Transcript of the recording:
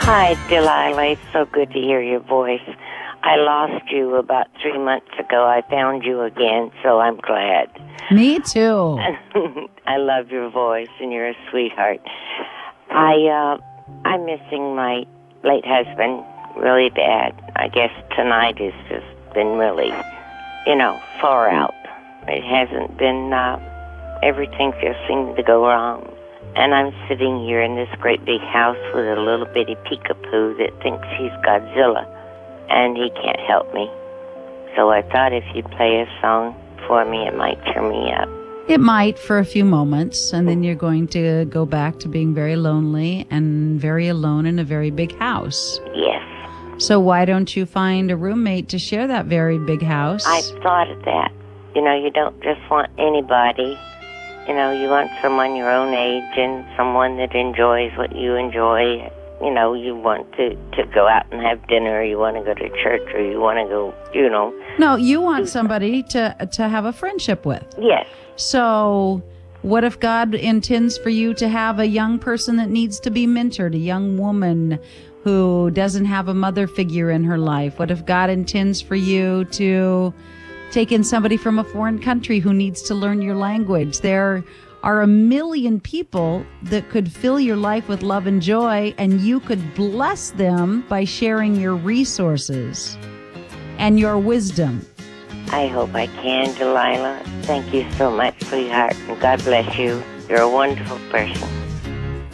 Hi, Delilah. It's so good to hear your voice. I lost you about 3 months ago. I found you again, so I'm glad. Me too. I love your voice, and you're a sweetheart. I'm missing my late husband really bad. I guess tonight has just been really, far out. It hasn't been, everything just seemed to go wrong. And I'm sitting here in this great big house with a little bitty peekapoo that thinks he's Godzilla, and he can't help me. So I thought if you'd play a song for me, it might cheer me up. It might for a few moments, and then you're going to go back to being very lonely and very alone in a very big house. Yes. So why don't you find a roommate to share that very big house? I've thought of that. You don't just want anybody. You want someone your own age and someone that enjoys what you enjoy. You want to go out and have dinner, or you want to go to church, or you want to go, No, you want somebody to have a friendship with. Yes. So what if God intends for you to have a young person that needs to be mentored, a young woman who doesn't have a mother figure in her life? What if God intends for you to take in somebody from a foreign country who needs to learn your language? There are a million people that could fill your life with love and joy, and you could bless them by sharing your resources and your wisdom. I hope I can, Delilah. Thank you so much, sweetheart, and God bless you. You're a wonderful person.